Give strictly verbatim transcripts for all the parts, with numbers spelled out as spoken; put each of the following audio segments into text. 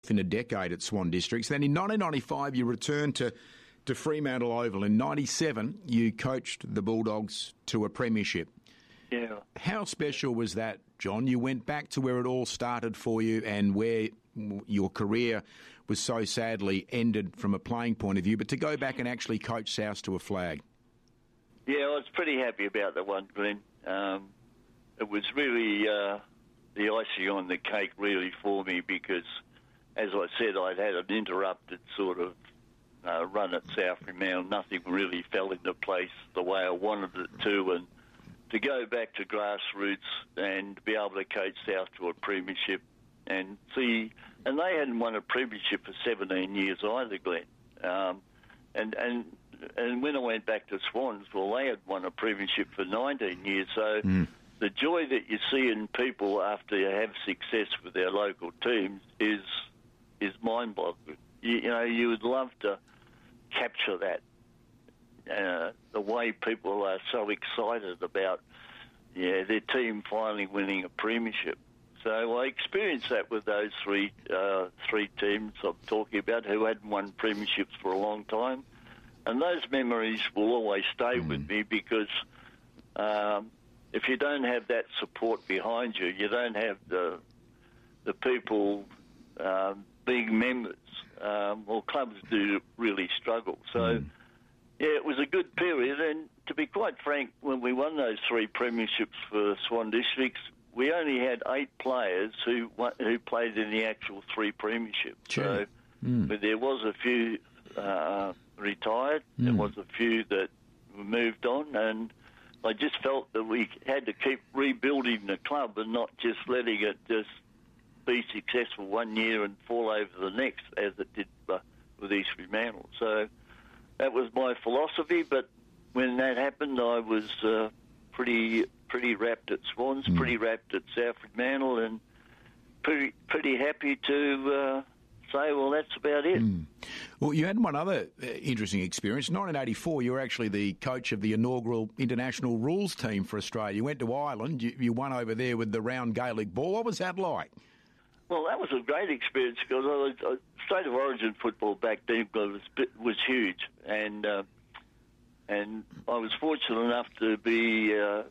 in a decade at Swan Districts. Then in nineteen ninety-five, you returned to, to Fremantle Oval. In ninety-seven, you coached the Bulldogs to a premiership. Yeah. How special was that, John? You went back to where it all started for you and where your career was so sadly ended from a playing point of view, but to go back and actually coach South to a flag. Yeah, I was pretty happy about that one, Glenn. Um, it was really uh, the icing on the cake really for me because, as I said, I'd had an interrupted sort of uh, run at South Fremantle. Nothing really fell into place the way I wanted it to, and to go back to grassroots and be able to coach South to a premiership and see, and they hadn't won a premiership for seventeen years either, Glenn. Um, and and and when I went back to Swans, well, they had won a premiership for nineteen years. So mm. the joy that you see in people after you have success with their local teams is is mind-boggling. You, you know, you would love to capture that. Uh, the way people are so excited about yeah their team finally winning a premiership. So I experienced that with those three uh, three teams I'm talking about who hadn't won premierships for a long time. And those memories will always stay mm. with me because um, if you don't have that support behind you, you don't have the the people um, being members, um, well, clubs do really struggle. So, mm. yeah, it was a good period. And to be quite frank, when we won those three premierships for Swan Districts, we only had eight players who who played in the actual three premierships. Sure. So mm. but there was a few uh, retired, mm. there was a few that moved on, and I just felt that we had to keep rebuilding the club and not just letting it just be successful one year and fall over the next, as it did uh, with East Fremantle. So that was my philosophy, but when that happened, I was uh, pretty pretty wrapped at Swans, mm. pretty wrapped at South Fremantle, and pretty pretty happy to uh, say, well, that's about it. Mm. Well, you had one other uh, interesting experience. In nineteen eighty-four, you were actually the coach of the inaugural international rules team for Australia. You went to Ireland. You, you won over there with the round Gaelic ball. What was that like? Well, that was a great experience because I was, uh, State of Origin football back then was was huge, and uh, and I was fortunate enough to be uh,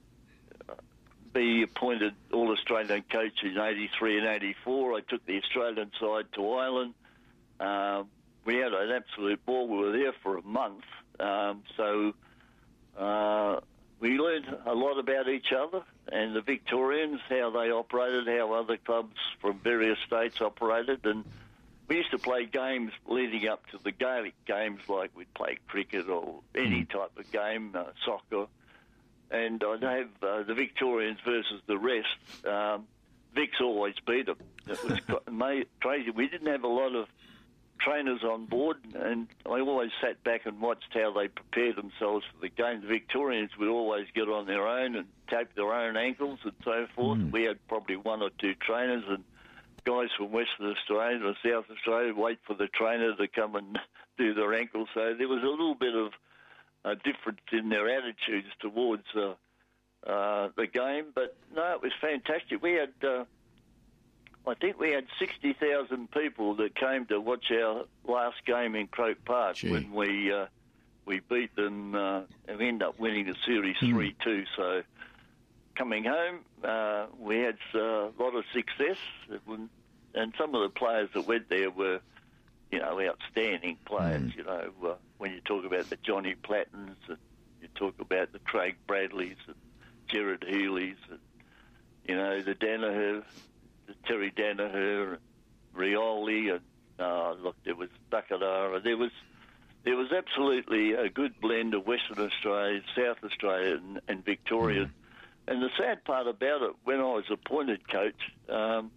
be appointed All Australian coach in eighty-three and eighty-four. I took the Australian side to Ireland. Uh, we had an absolute ball. We were there for a month, um, so uh, we learned a lot about each other and the Victorians, how they operated, how other clubs from various states operated, and we used to play games leading up to the Gaelic games, like we'd play cricket or any type of game, uh, soccer, and I'd have uh, the Victorians versus the rest. Um, Vic's always beat them. It was crazy. We didn't have a lot of trainers on board, and I always sat back and watched how they prepared themselves for the game. The Victorians would always get on their own and tape their own ankles and so forth. Mm. We had probably one or two trainers, and guys from Western Australia or South Australia wait for the trainer to come and do their ankles. So there was a little bit of a difference in their attitudes towards uh, uh, the game. But no, it was fantastic. We had... Uh, I think we had sixty thousand people that came to watch our last game in Croke Park Gee. when we uh, we beat them uh, and we ended up winning the series mm. three two. So coming home, uh, we had uh, a lot of success, and some of the players that went there were, you know, outstanding players. Mm. You know, uh, when you talk about the Johnny Plattons, and you talk about the Craig Bradleys and Gerard Healeys, and, you know, the Danaher, Terry Danaher, Rioli, and uh, look, there was Bakadara. There was there was absolutely a good blend of Western Australia, South Australia, and, and Victoria. Mm. And the sad part about it, when I was appointed coach, um,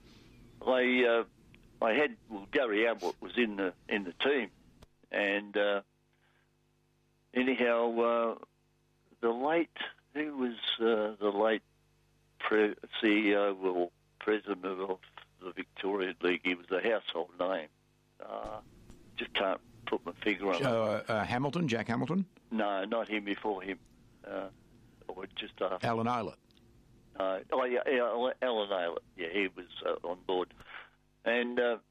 I uh, I had well, Gary Ablett was in the in the team, and uh, anyhow, uh, the late who was uh, the late pre- C E O well. president of the Victorian League. He was a household name. Uh, just can't put my finger on uh, it. Uh, Hamilton, Jack Hamilton? No, not him, before him. Uh, or just after. Alan Aylett? Uh, oh, yeah, Alan Aylett. Yeah, he was uh, on board. And uh,